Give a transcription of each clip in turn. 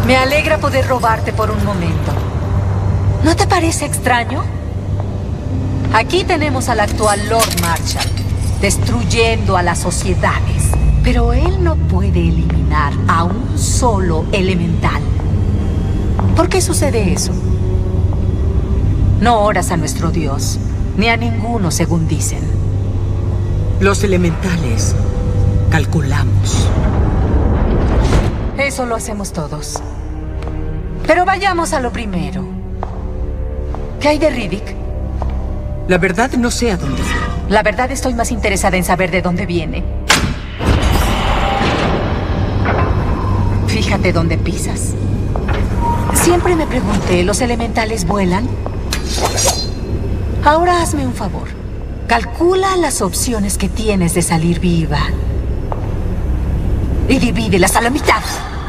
Me alegra poder robarte por un momento. ¿No te parece extraño? Aquí tenemos al actual Lord Marshall, destruyendo a las sociedades. Pero él no puede eliminar a un solo elemental. ¿Por qué sucede eso? No oras a nuestro Dios, ni a ninguno, según dicen. Los elementales calculamos. Eso lo hacemos todos. Pero vayamos a lo primero. ¿Qué hay de Riddick? La verdad no sé a dónde fue. La verdad estoy más interesada en saber de dónde viene. Fíjate dónde pisas. Siempre me pregunté, ¿los elementales vuelan? Ahora hazme un favor. Calcula las opciones que tienes de salir viva. Y divídelas a la mitad.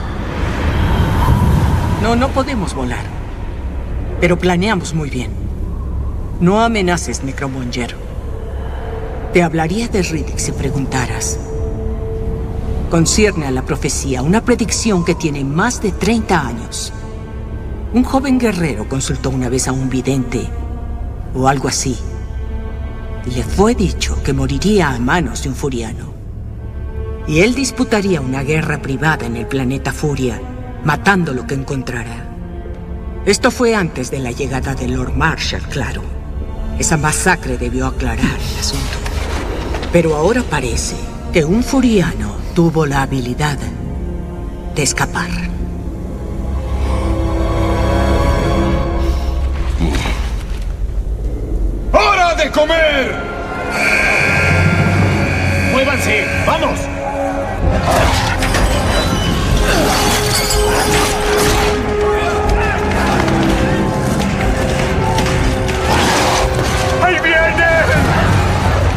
No podemos volar. Pero planeamos muy bien. No amenaces, Necromonger. Te hablaría de Riddick si preguntaras. Concierne a la profecía, una predicción que tiene más de 30 años. Un joven guerrero consultó una vez a un vidente, o algo así. Le fue dicho que moriría a manos de un furiano. Y él disputaría una guerra privada en el planeta Furia, matando lo que encontrara. Esto fue antes de la llegada de Lord Marshall, claro. Esa masacre debió aclarar el asunto. Pero ahora parece que un furiano tuvo la habilidad de escapar. ¡Hora de comer! ¡Muévanse! ¡Vamos!